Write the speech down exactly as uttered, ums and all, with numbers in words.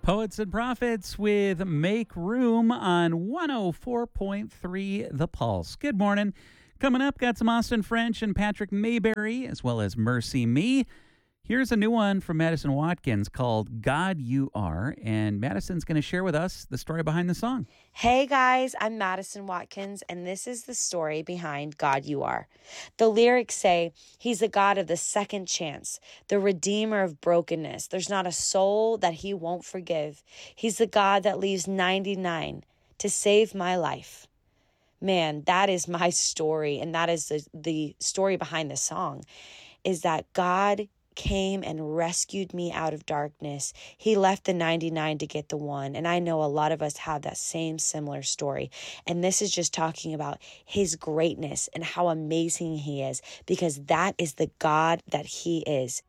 Poets and Prophets with Make Room on one oh four point three The Pulse. Good morning. Coming up, got some Austin French and Patrick Mayberry, as well as Mercy Me. Here's a new one from Madison Watkins called God You Are, and Madison's going to share with us the story behind the song. Hey guys, I'm Madison Watkins, and this is the story behind God You Are. The lyrics say, He's the God of the second chance, the redeemer of brokenness. There's not a soul that He won't forgive. He's the God that leaves ninety-nine to save my life. Man, that is my story, and that is the, the story behind the song, is that God came and rescued me out of darkness. He left the ninety-nine to get the one. And I know a lot of us have that same similar story. And this is just talking about His greatness and how amazing He is, because that is the God that He is.